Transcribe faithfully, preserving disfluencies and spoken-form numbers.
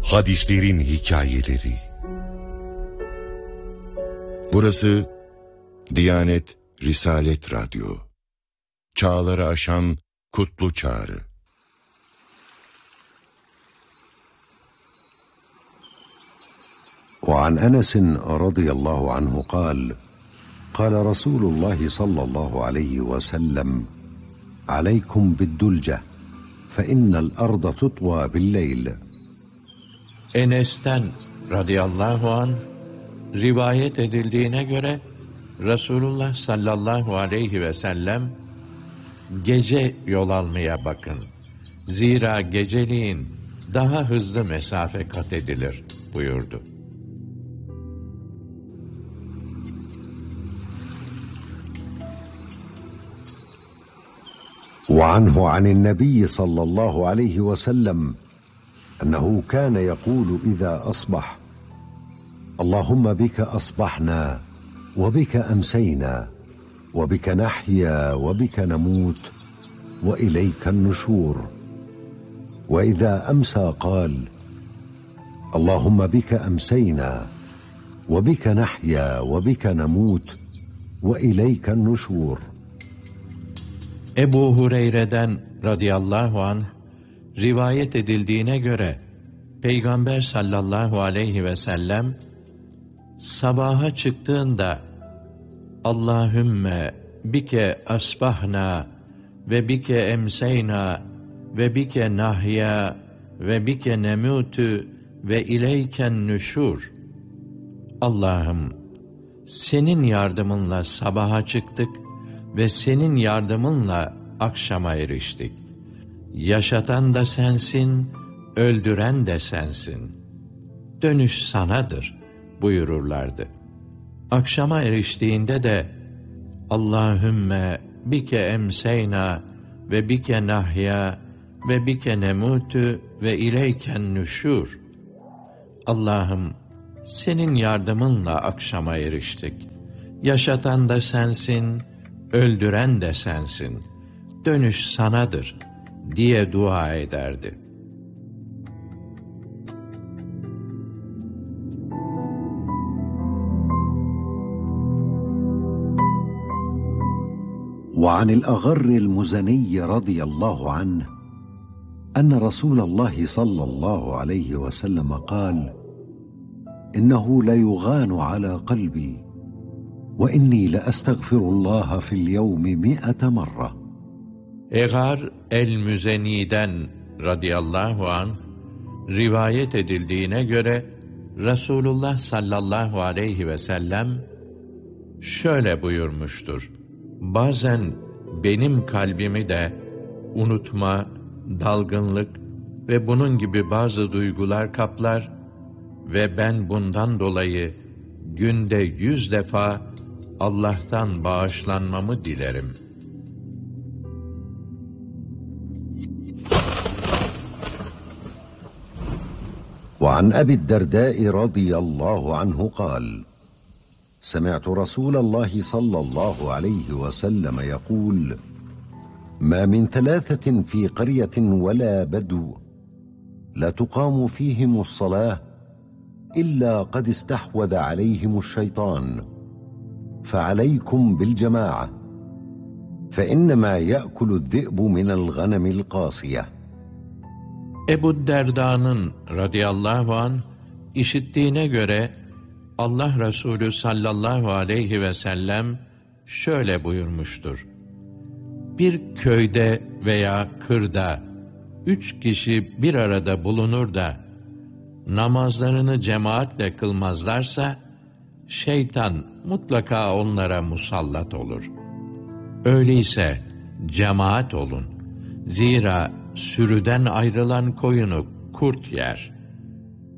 Hadislerin hikayeleri. Burası Diyanet Risalet Radyo. Çağları aşan kutlu çağrı. وعن أنس رضي الله عنه قال قال رسول الله صلى الله عليه وسلم عليكم بالدلجة فإن الأرض تطوى بالليل. Enes'ten radıyallahu anh rivayet edildiğine göre Resulullah sallallahu aleyhi ve sellem gece yol almaya bakın. Zira geceliğin daha hızlı mesafe kat edilir buyurdu. وعنه عن النبي صلى الله عليه وسلم أنه كان يقول إذا أصبح اللهم بك أصبحنا وبك أمسينا وبك نحيا وبك نموت وإليك النشور. وإذا أمسى قال اللهم بك أمسينا وبك نحيا وبك نموت وإليك النشور. Ebu Hureyre'den radıyallahu anh rivayet edildiğine göre Peygamber sallallahu aleyhi ve sellem sabaha çıktığında Allahümme bike asbahna ve bike emseyna ve bike nahya ve bike nemutu ve ileyken nüşur. Allah'ım senin yardımınla sabaha çıktık ve senin yardımınla akşama eriştik. Yaşatan da sensin, öldüren de sensin. Dönüş sanadır buyururlardı. Akşama eriştiğinde de Allahümme bike emseyna ve bike nahya ve bike nemutu ve ileyken nüşur. Allah'ım senin yardımınla akşama eriştik. Yaşatan da sensin, öldüren de sensin. Dönüş sanadır diye dua ederdi. وعن الأغر المزني رضي الله عنه أن رسول الله صلى الله عليه وسلم قال إنه ليغان على قلبي وإني لأستغفر الله في اليوم مئة مرة. Egar el-Müzeni'den radıyallahu anh rivayet edildiğine göre Resulullah sallallahu aleyhi ve sellem şöyle buyurmuştur. Bazen benim kalbimi de unutma, dalgınlık ve bunun gibi bazı duygular kaplar ve ben bundan dolayı günde yüz defa Allah'tan bağışlanmamı dilerim. وعن أبي الدرداء رضي الله عنه قال سمعت رسول الله صلى الله عليه وسلم يقول ما من ثلاثة في قرية ولا بدو لا تقام فيهم الصلاة إلا قد استحوذ عليهم الشيطان فعليكم بالجماعة فإنما يأكل الذئب من الغنم القاسية. Ebu Derda'nın radıyallahu anh işittiğine göre Allah Resulü sallallahu aleyhi ve sellem şöyle buyurmuştur. Bir köyde veya kırda üç kişi bir arada bulunur da namazlarını cemaatle kılmazlarsa şeytan mutlaka onlara musallat olur. Öyleyse cemaat olun. Zira sürüden ayrılan koyunu kurt yer.